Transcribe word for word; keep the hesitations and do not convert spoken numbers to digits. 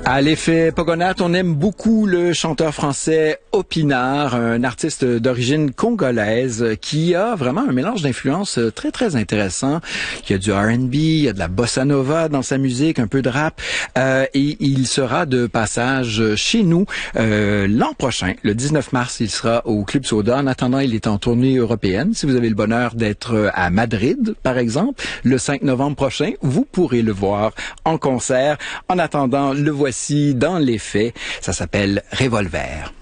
À l'effet Pogonat, on aime beaucoup le chanteur français Opinard, un artiste d'origine congolaise qui a vraiment un mélange d'influences très, très intéressant. Il y a du R and B, il y a de la bossa nova dans sa musique, un peu de rap, euh, et il sera de passage chez nous euh, l'an prochain, le dix-neuf mars, il sera au Club Soda. En attendant, il est en tournée européenne. Si vous avez le bonheur d'être à Madrid, par exemple, le cinq novembre prochain, vous pourrez le voir en concert. En attendant, le voici dans les faits. Ça s'appelle Revolver.